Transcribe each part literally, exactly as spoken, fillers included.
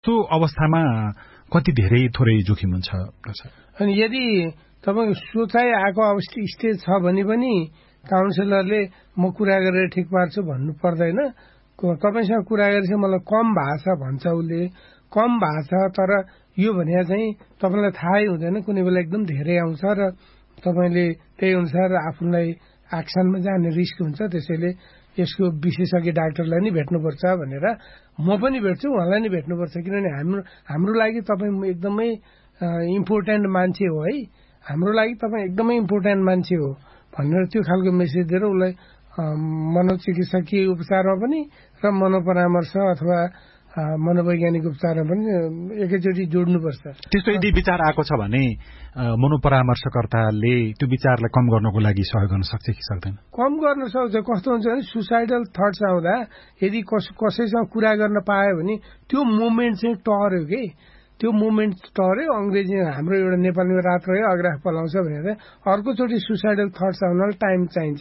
त्यस्तो अवस्थामा कति धेरै थोरै जोखिम हुन्छ? अनि यदि तपाईको सोचाइ आएको अवस्था स्टेज छ भने पनि काउन्सिलरले म कुरा गरेर ठिक पार्छु भन्नु पर्दैन। तपाईसँग कुरा गरेपछि मलाई कम भएको छ भन्छ, उसले कम भएको छ, तर यो भने चाहिँ तपाईँलाई थाहै हुँदैन, कुनै बेला एकदम धेरै आउँछ र तपाईँले त्यही अनुसार आफूलाई एक्सनमा जाने रिस्क हुन्छ। त्यसैले यसको विशेषज्ञ डाक्टरलाई नै भेट्नुपर्छ भनेर म पनि भेट्छु, उहाँलाई नै भेट्नुपर्छ, किनभने हाम्रो हाम्रो लागि तपाईँ एकदमै इम्पोर्टेन्ट मान्छे हो है, हाम्रो लागि तपाईँ एकदमै इम्पोर्टेन्ट मान्छे हो भनेर त्यो खालको मेसेज दिएर उसलाई मनोचिकित्सकीय उपचारमा पनि र मनोपरामर्श अथवा मनोवैज्ञानिक उपचारमा पनि एकैचोटि जोड्नुपर्छ। त्यस्तो यदि विचार आएको छ भने मनोपरामर्शकर्ताले त्यो विचारलाई कम गर्नको लागि सहयोग गर्न सक्छ कि सक्दैन? कम गर्न सक्छ। कस्तो हुन्छ भने सुसाइडल थट्स आउँदा यदि कसैसँग कुरा गर्न पायो भने त्यो मोमेन्ट चाहिँ टर्यो कि, त्यो मोमेन्ट टर्यो। अंग्रेजी हाम्रो एउटा नेपालीमा रात रह्यो अग्राह पलाउँछ भनेर अर्कोचोटि सुसाइडल थट्स आउनलाई टाइम चाहिन्छ।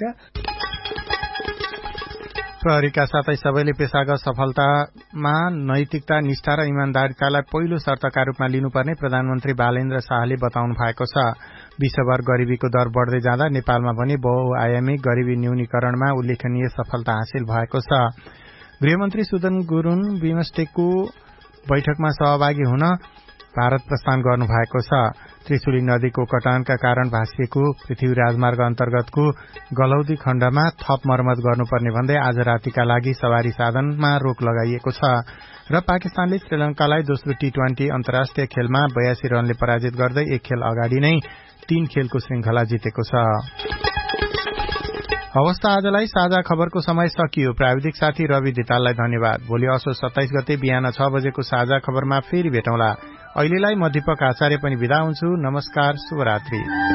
प्रहरीका साथै सबैले पेशागत सफलतामा नैतिकता, निष्ठा र इमान्दारितालाई पहिलो शर्तका रूपमा लिनुपर्ने प्रधानमन्त्री बालेन्द्र शाहले बताउनु भएको छ। विश्वभर गरिबीको दर बढ्दै जाँदा नेपालमा पनि बहुआयामी गरिबी न्यूनीकरणमा उल्लेखनीय सफलता हासिल भएको छ। गृहमन्त्री सुदन गुरुङ बिमस्टेकको बैठकमा सहभागी हुन भारत प्रस्थान गर्नु भएको छ। त्रिशुली नदीको कटानका कारण भाँसिएको पृथ्वी राजमार्ग अन्तर्गतको गलौदी खण्डमा थप मर्मत गर्नुपर्ने भन्दै आज रातिका लागि सवारी साधनमा रोक लगाइएको छ र पाकिस्तानले श्रीलंकालाई दोस्रो टी ट्वेन्टी अन्तर्राष्ट्रिय खेलमा बयासी रनले पराजित गर्दै एक खेल अगाडि नै तीन खेलको श्रृंखला जितेको छ। हवस् त आजलाई साझा खबरको समय सकियो। प्राविधिक साथी रवि धिताललाई धन्यवाद। भोलि असोज सत्ताइस गते बिहान छ बजेको साझा खबरमा फेरि भेटौँला। अहिलेलाई म दीपक आचार्य पनि बिदा हुन्छु। नमस्कार, शुभरात्रि।